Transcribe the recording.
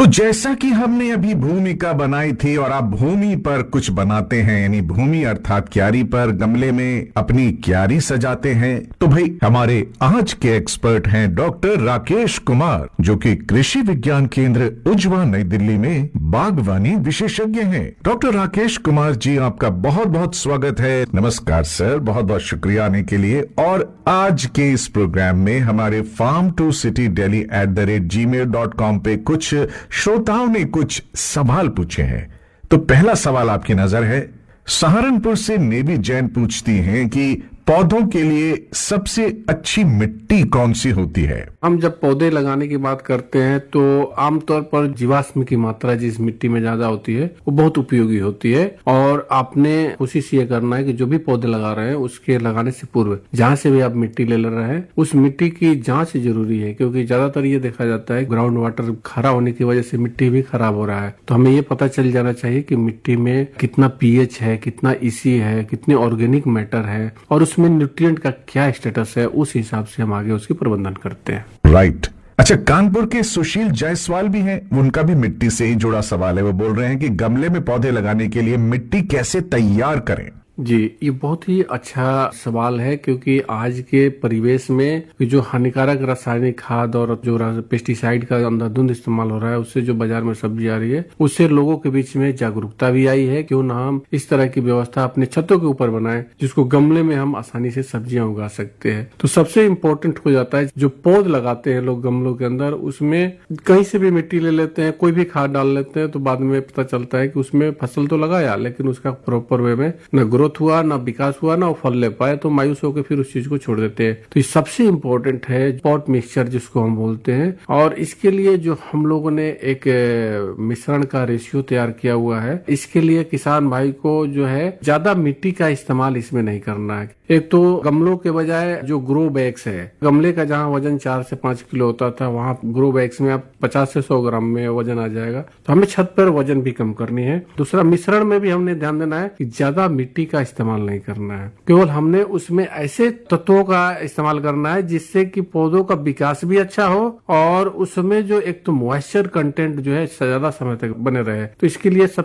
तो जैसा कि हमने अभी भूमिका बनाई थी और आप भूमि पर कुछ बनाते हैं, यानी भूमि अर्थात क्यारी पर गमले में अपनी क्यारी सजाते हैं, तो भाई हमारे आज के एक्सपर्ट हैं डॉक्टर राकेश कुमार, जो कि कृषि विज्ञान केंद्र उज्जवा नई दिल्ली में बागवानी विशेषज्ञ हैं। डॉक्टर राकेश कुमार जी, आपका बहुत बहुत स्वागत है। नमस्कार सर, बहुत बहुत शुक्रिया आने के लिए। और आज के इस प्रोग्राम में हमारे farm2citydelhi@gmail.com पे कुछ श्रोताओं ने कुछ सवाल पूछे हैं। तो पहला सवाल आपकी नजर है, सहारनपुर से नेवी जैन पूछती हैं कि पौधों के लिए सबसे अच्छी मिट्टी कौन सी होती है? हम जब पौधे लगाने की बात करते हैं तो आमतौर पर जीवाश्म की मात्रा जिस मिट्टी में ज्यादा होती है वो बहुत उपयोगी होती है। और आपने कोशिश ये करना है कि जो भी पौधे लगा रहे हैं उसके लगाने से पूर्व जहाँ से भी आप मिट्टी ले रहे हैं उस मिट्टी की जांच जरूरी है, क्योंकि ज्यादातर ये देखा जाता है ग्राउंड वाटर खरा होने की वजह से मिट्टी भी खराब हो रहा है। तो हमें ये पता चल जाना चाहिए कि मिट्टी में कितना पीएच है, कितना ईसी है, कितने ऑर्गेनिक मैटर है और उसमें न्यूट्रिएंट का क्या स्टेटस है। उस हिसाब से हम आगे उसकी प्रबंधन करते हैं। राइट। अच्छा, कानपुर के सुशील जायसवाल भी हैं, उनका भी मिट्टी से ही जुड़ा सवाल है। वो बोल रहे हैं कि गमले में पौधे लगाने के लिए मिट्टी कैसे तैयार करें? जी, ये बहुत ही अच्छा सवाल है, क्योंकि आज के परिवेश में जो हानिकारक रासायनिक खाद और जो पेस्टिसाइड का अंधाधुंध इस्तेमाल हो रहा है, उससे जो बाजार में सब्जी आ रही है, उससे लोगों के बीच में जागरूकता भी आई है। क्यों ना हम इस तरह की व्यवस्था अपने छतों के ऊपर बनाएं जिसको गमले में हम आसानी से सब्जियां उगा सकते हैं। तो सबसे इम्पोर्टेंट हो जाता है जो पौध लगाते हैं लोग गमलों के अंदर, उसमें कहीं से भी मिट्टी ले लेते हैं, कोई भी खाद डाल लेते हैं, तो बाद में पता चलता है कि उसमें फसल तो लगाया लेकिन उसका प्रॉपर वे में न ग्रोथ हुआ, ना विकास हुआ, ना फल ले पाए, तो मायूस होकर फिर उस चीज को छोड़ देते हैं। तो ये सबसे इम्पोर्टेंट है पॉट मिक्सचर जिसको हम बोलते हैं। और इसके लिए जो हम लोगों ने एक मिश्रण का रेशियो तैयार किया हुआ है, इसके लिए किसान भाई को जो है ज्यादा मिट्टी का इस्तेमाल इसमें नहीं करना है। एक तो गमलों के बजाय जो ग्रो बैग्स है, गमले का जहाँ वजन 4 से 5 किलो होता था, वहाँ ग्रो बैग्स में आप 50 से 100 ग्राम में वजन आ जाएगा। तो हमें छत पर वजन भी कम करनी है। दूसरा, मिश्रण में भी हमने ध्यान देना है कि ज्यादा मिट्टी का इस्तेमाल नहीं करना है। केवल हमने उसमें ऐसे तत्वों का इस्तेमाल करना है जिससे कि पौधों का विकास भी अच्छा हो और उसमें जो एक तो मॉइस्चर कंटेंट जो है ज्यादा समय तक बने रहे। तो इसके लिए